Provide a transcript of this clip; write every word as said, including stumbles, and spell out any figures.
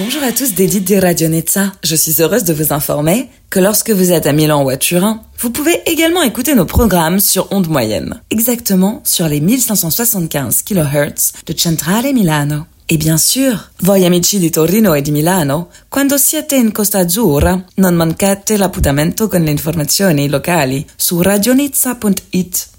Bonjour à tous d'Edith de Radio Nizza. Je suis heureuse de vous informer que lorsque vous êtes à Milan ou à Turin, vous pouvez également écouter nos programmes sur ondes moyennes. Exactement sur les mille cinq cent soixante-quinze kilohertz de Centrale Milano. E bien sûr, voi amici di Torino e di Milano, quando siete in Costa Azzurra, non mancate l'appuntamento con le informazioni locali su radionizza punto it.